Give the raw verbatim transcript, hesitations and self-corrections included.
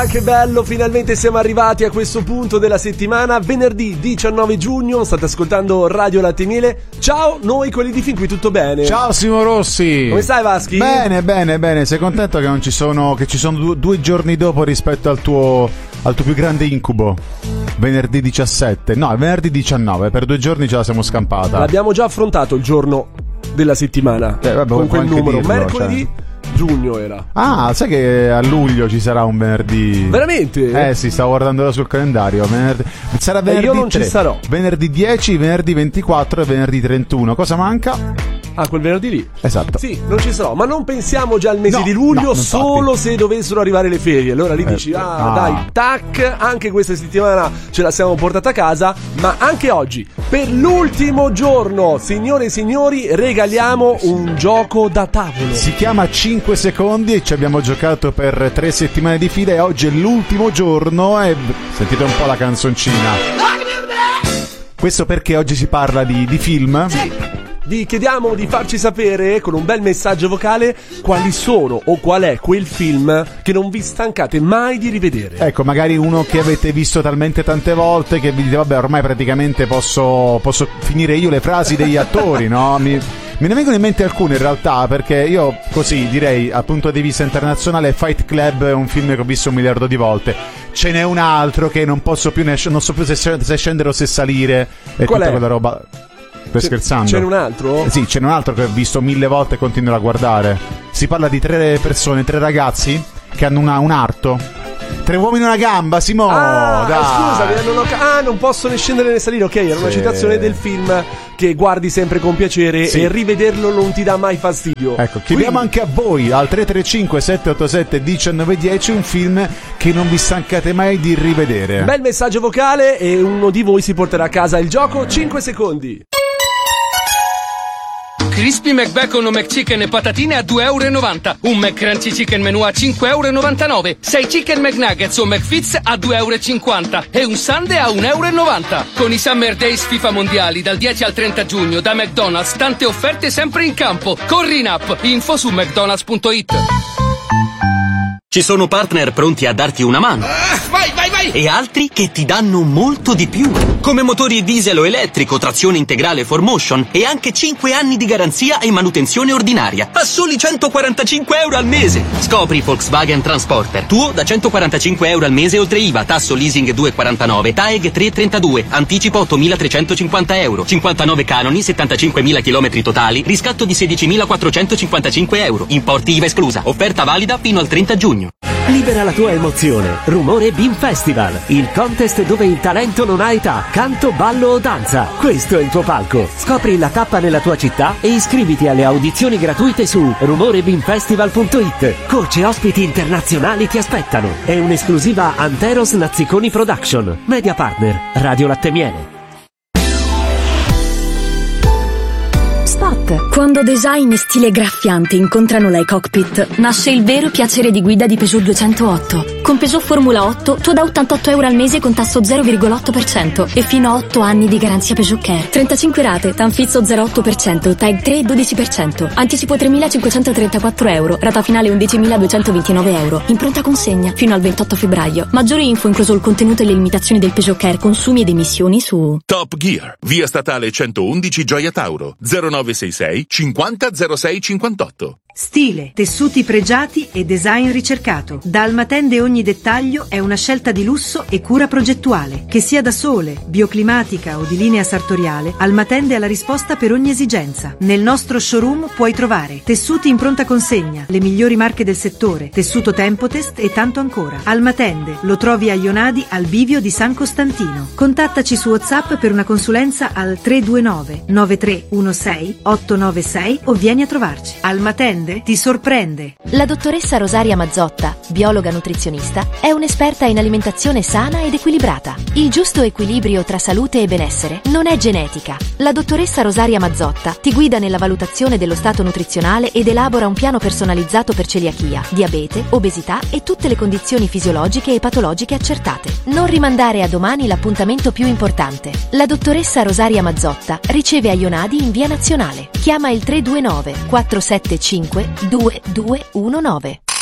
Ah, che bello, finalmente siamo arrivati a questo punto della settimana. Venerdì diciannove giugno, state ascoltando Radio Latte Miele. Ciao, noi quelli di fin qui, tutto bene? Ciao Simo Rossi. Come stai, Vaschi? Bene, bene, bene. Sei contento che non ci sono, che ci sono due, due giorni dopo rispetto al tuo, al tuo più grande incubo? Venerdì diciassette, no, è venerdì diciannove, per due giorni ce la siamo scampata. L'abbiamo già affrontato il giorno della settimana, eh, vabbè, con quel numero, dirlo, mercoledì cioè. Giugno era. Ah, sai che a luglio ci sarà un venerdì? Veramente? Eh sì, stavo guardando sul calendario. Venerdì... Sarà venerdì eh, io non tre, ci sarò. Venerdì dieci, venerdì ventiquattro e venerdì trentuno. Cosa manca? Ah, quel venerdì lì? Esatto. Sì, non ci sarò, ma non pensiamo già al mese no, di luglio, no, solo se dovessero arrivare le ferie. Allora lì eh, dici, ah, ah, dai, tac, anche questa settimana ce la siamo portata a casa, ma anche oggi, per l'ultimo giorno, signore e signori, regaliamo un gioco da tavolo. Si chiama cinque secondi e ci abbiamo giocato per tre settimane di fila e oggi è l'ultimo giorno e sentite un po' la canzoncina. Questo perché oggi si parla di, di film. Sì. Vi chiediamo di farci sapere con un bel messaggio vocale quali sono o qual è quel film che non vi stancate mai di rivedere. Ecco, magari uno che avete visto talmente tante volte che vi dite vabbè, ormai praticamente posso, posso finire io le frasi degli attori, no? Mi, me ne vengono in mente alcune in realtà, perché io così direi dal punto di vista internazionale Fight Club è un film che ho visto un miliardo di volte. Ce n'è un altro che non posso più, ne, non so più se, se scendere o se salire e qual tutta è? quella roba. Sto scherzando. Ce n'è un altro? Eh sì, ce n'è un altro che ho visto mille volte e continuo a guardare. Si parla di tre persone, tre ragazzi che hanno una, un arto. Tre uomini e una gamba, Simo. Ah, dai. scusami, non ho ca- ah, non posso né scendere né salire. Ok, era sì. una citazione del film che guardi sempre con piacere sì. E rivederlo non ti dà mai fastidio. Ecco, chiediamo Quindi... anche a voi al tre tre cinque sette otto sette uno nove uno zero un film che non vi stancate mai di rivedere. Bel messaggio vocale e uno di voi si porterà a casa il gioco cinque secondi. Crispy McBacon o McChicken e patatine a due e novanta euro. Un McCrunchy Chicken Menù a cinque e novantanove euro. sei Chicken McNuggets o McFits a due e cinquanta euro. E un Sundae a un e novanta euro. Con i Summer Days FIFA Mondiali dal dieci al trenta giugno da McDonald's, tante offerte sempre in campo. Corri in app, info su mcdonalds punto it. Ci sono partner pronti a darti una mano. Ah, vai, vai, vai! E altri che ti danno molto di più. Come motori diesel o elettrico, trazione integrale four motion e anche cinque anni di garanzia e manutenzione ordinaria. A soli centoquarantacinque euro al mese. Scopri Volkswagen Transporter. Tuo da centoquarantacinque euro al mese oltre I V A, tasso leasing due virgola quarantanove, T A E G tre virgola trentadue, anticipo ottomilatrecentocinquanta euro, cinquantanove canoni, settantacinquemila chilometri totali, riscatto di sedicimilaquattrocentocinquantacinque euro. Importi I V A esclusa. Offerta valida fino al trenta giugno. Libera la tua emozione. Rumore Beam Festival, il contest dove il talento non ha età, canto, ballo o danza. Questo è il tuo palco. Scopri la tappa nella tua città e iscriviti alle audizioni gratuite su rumore beam festival punto it. Coach e ospiti internazionali ti aspettano. È un'esclusiva Anteros Nazziconi Production. Media partner Radio Latte Miele. Spot. Quando design e stile graffiante incontrano l'iCockpit, nasce il vero piacere di guida di Peugeot duecentootto. Con Peugeot Formula otto, tu da ottantotto euro al mese con tasso zero virgola otto per cento e fino a otto anni di garanzia Peugeot Care. trentacinque rate, Tanfizzo zero virgola otto per cento, Tag tre dodici per cento. Anticipo tremilacinquecentotrentaquattro euro, rata finale undicimiladuecentoventinove euro. In pronta consegna fino al ventotto febbraio. Maggiori info, incluso il contenuto e le limitazioni del Peugeot Care, consumi ed emissioni su Top Gear, via statale centoundici Gioia Tauro, zero nove sei sei cinquanta zero sei cinquantotto. Stile, tessuti pregiati e design ricercato. Da Almatende ogni dettaglio è una scelta di lusso e cura progettuale. Che sia da sole, bioclimatica o di linea sartoriale, Almatende ha la risposta per ogni esigenza. Nel nostro showroom puoi trovare tessuti in pronta consegna, le migliori marche del settore, tessuto Tempotest e tanto ancora. Almatende lo trovi a Ionadi al bivio di San Costantino. Contattaci su WhatsApp per una consulenza al tre due nove nove tre uno sei otto nove sei o vieni a trovarci. Almatende ti sorprende. La dottoressa Rosaria Mazzotta, biologa nutrizionista, è un'esperta in alimentazione sana ed equilibrata. Il giusto equilibrio tra salute e benessere non è genetica. La dottoressa Rosaria Mazzotta ti guida nella valutazione dello stato nutrizionale ed elabora un piano personalizzato per celiachia, diabete, obesità e tutte le condizioni fisiologiche e patologiche accertate. Non rimandare a domani l'appuntamento più importante. La dottoressa Rosaria Mazzotta riceve a Ionadi in via Nazionale. Chiama il tre due nove quattro sette cinque due due uno nove.